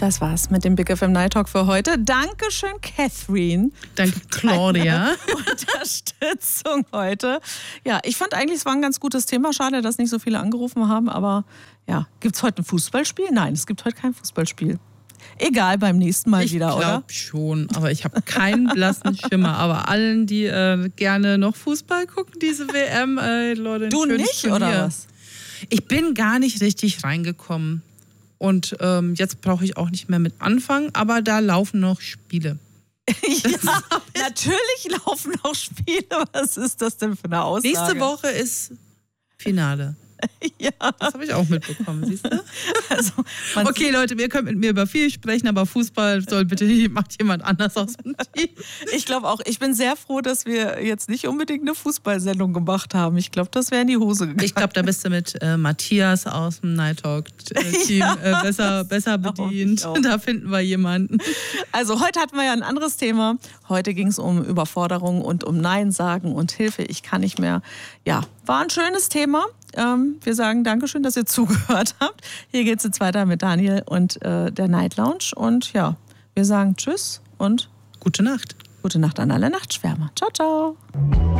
Das war's mit dem Big FM Night Talk für heute. Dankeschön, Catherine. Danke, Claudia. Unterstützung heute. Ja, ich fand eigentlich, es war ein ganz gutes Thema. Schade, dass nicht so viele angerufen haben. Aber ja, gibt es heute ein Fußballspiel? Nein, es gibt heute kein Fußballspiel. Egal, beim nächsten Mal wieder, oder? Ich glaube schon, aber ich habe keinen blassen Schimmer. Aber allen, die gerne noch Fußball gucken, diese WM, Leute. Du nicht, Turnier. Oder was? Ich bin gar nicht richtig reingekommen. Und jetzt brauche ich auch nicht mehr mit anfangen, aber da laufen noch Spiele. Ja, natürlich laufen noch Spiele. Was ist das denn für eine Aussage? Nächste Woche ist Finale. Ja. Das habe ich auch mitbekommen, siehst du? Also, okay, Leute, ihr könnt mit mir über viel sprechen, aber Fußball macht jemand anders aus dem Team. Ich glaube auch, ich bin sehr froh, dass wir jetzt nicht unbedingt eine Fußballsendung gemacht haben. Ich glaube, das wäre in die Hose gegangen. Ich glaube, da bist du mit Matthias aus dem Night Talk Team besser bedient. Da finden wir jemanden. Also heute hatten wir ja ein anderes Thema. Heute ging es um Überforderung und um Nein sagen und Hilfe. Ich kann nicht mehr. Ja, war ein schönes Thema. Wir sagen Dankeschön, dass ihr zugehört habt. Hier geht es jetzt weiter mit Daniel und der Night Lounge. Und ja, wir sagen Tschüss und gute Nacht. Gute Nacht an alle Nachtschwärmer. Ciao, ciao.